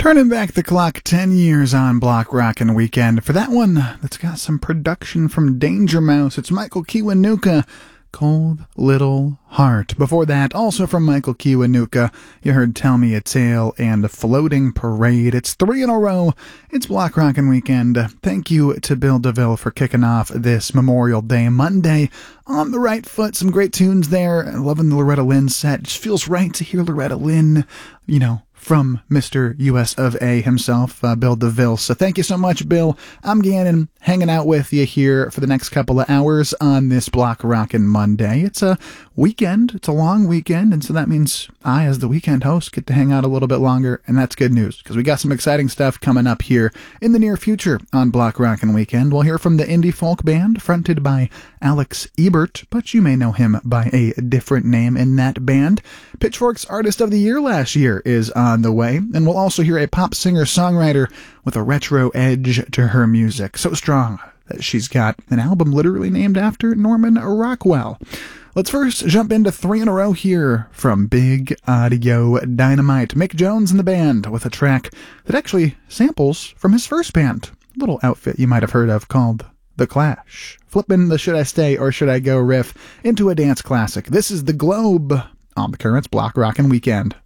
Turning back the clock 10 years on Block Rockin' Weekend. For that one, that's got some production from Danger Mouse. It's Michael Kiwanuka, Cold Little Heart. Before that, also from Michael Kiwanuka, you heard Tell Me a Tale and Floating Parade. It's 3 in a row. It's Block Rockin' Weekend. Thank you to Bill DeVille for kicking off this Memorial Day Monday on the right foot. Some great tunes there. Loving the Loretta Lynn set. It just feels right to hear Loretta Lynn, from Mr. US of A himself, Bill DeVille. So thank you so much, Bill. I'm Gannon, hanging out with you here for the next couple of hours on this Block Rockin' Monday. It's a weekend. It's a long weekend, and so that means I, as the weekend host, get to hang out a little bit longer, and that's good news, because we got some exciting stuff coming up here in the near future on Block Rockin' Weekend. We'll hear from the indie folk band fronted by Alex Ebert, but you may know him by a different name in that band. Pitchfork's Artist of the Year last year is on the way, and we'll also hear a pop singer-songwriter with a retro edge to her music, so strong that she's got an album literally named after Norman Rockwell. Let's first jump into 3 in a row here from Big Audio Dynamite. Mick Jones and the band with a track that actually samples from his first band, a little outfit you might have heard of called The Clash. Flipping the Should I Stay or Should I Go riff into a dance classic. This is The Globe on the Currents Block Rockin' Weekend.